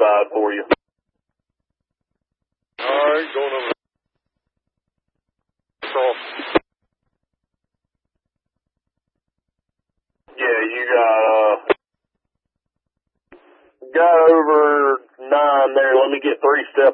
side for you. All right, going over. Cross. Yeah, you got over 9 there. Let me get 3 steps